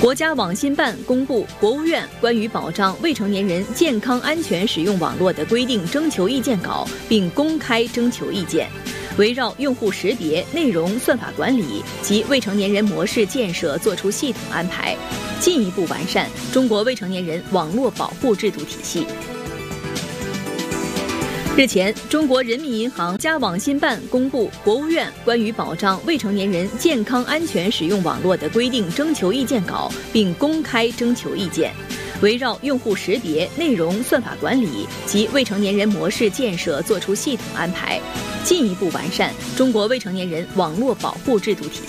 国家网信办公布国务院关于保障未成年人健康安全使用网络的规定征求意见稿，并公开征求意见，围绕用户识别、内容算法管理及未成年人模式建设作出系统安排，进一步完善中国未成年人网络保护制度体系。日前，中国人民银行加网信办公布国务院关于保障未成年人健康安全使用网络的规定征求意见稿，并公开征求意见，围绕用户识别、内容算法管理及未成年人模式建设作出系统安排，进一步完善中国未成年人网络保护制度体